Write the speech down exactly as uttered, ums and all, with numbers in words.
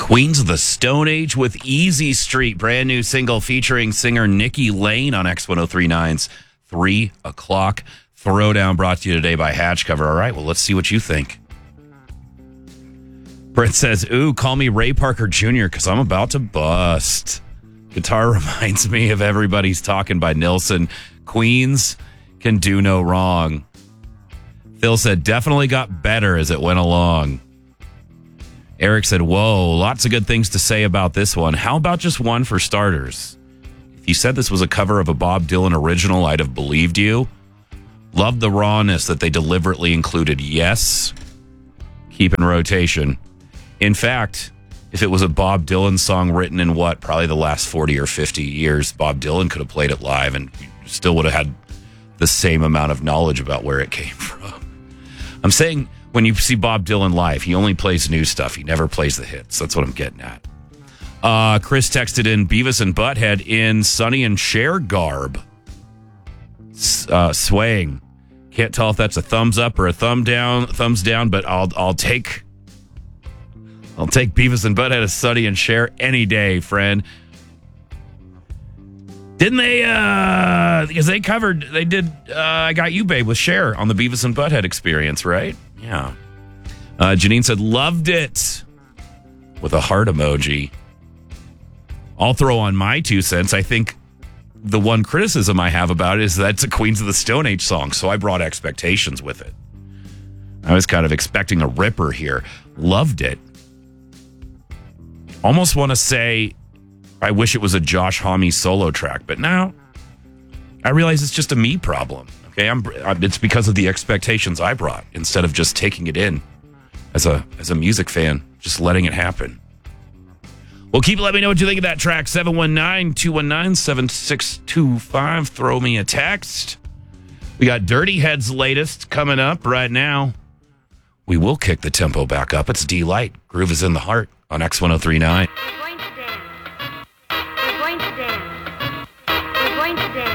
Queens of the Stone Age with Easy Street, brand new single featuring singer Nikki Lane on X ten thirty-nine's three o'clock Throwdown, brought to you today by Hatch Cover. All right, well, let's see what you think. Brent says, ooh, call me Ray Parker Junior because I'm about to bust. Guitar reminds me of Everybody's Talking by Nilsson. Queens can do no wrong. Phil said, definitely got better as it went along. Eric said, whoa, lots of good things to say about this one. How about just one for starters? If you said this was a cover of a Bob Dylan original, I'd have believed you. Loved the rawness that they deliberately included. Yes. Keep in rotation. In fact, if it was a Bob Dylan song written in what, probably the last forty or fifty years, Bob Dylan could have played it live and still would have had the same amount of knowledge about where it came from. I'm saying when you see Bob Dylan live, he only plays new stuff. He never plays the hits. That's what I'm getting at. Uh, Chris texted in Beavis and Butthead in Sonny and Cher garb. Uh, swaying. Can't tell if that's a thumbs up or a thumb down, thumbs down, but I'll I'll take I'll take Beavis and Butthead as Sonny and Cher any day, friend. Didn't they, uh, because they covered, they did uh, I Got You, Babe with Cher on the Beavis and Butthead Experience, right? Yeah. Uh, Janine said, loved it, with a heart emoji. I'll throw on my two cents. I think the one criticism I have about it is that it's a Queens of the Stone Age song, so I brought expectations with it. I was kind of expecting a ripper here. Loved it. Almost want to say, I wish it was a Josh Homme solo track, but now I realize it's just a me problem. Okay, I'm, I'm. It's because of the expectations I brought instead of just taking it in as a as a music fan, just letting it happen. Well, keep letting me know what you think of that track. seven one nine, two one nine, seven six two five. Throw me a text. We got Dirty Heads' latest coming up right now. We will kick the tempo back up. It's D-Light. Groove is in the heart on X ten thirty-nine. We're going to dance. We're going to dance. We're going to dance.